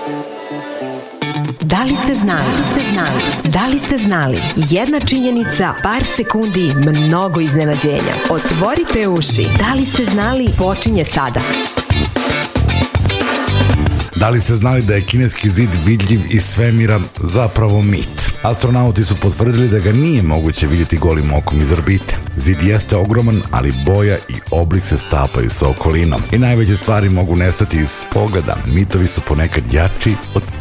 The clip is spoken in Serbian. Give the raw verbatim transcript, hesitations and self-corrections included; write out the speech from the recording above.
Da li ste znali? Da li ste znali? Da li ste znali? Jedna činjenica, par sekundi, mnogo iznenađenja. Otvorite uši. Da li ste znali? Počinje sada. Da li ste znali da je kineski zid vidljiv iz svemira zapravo mit? Astronauti su potvrdili da ga nije moguće vidjeti golim okom iz orbite. Zid jeste ogroman, ali boja i oblik se stapaju sa okolinom. I najveće stvari mogu nestati iz pogleda. Mitovi su ponekad jači od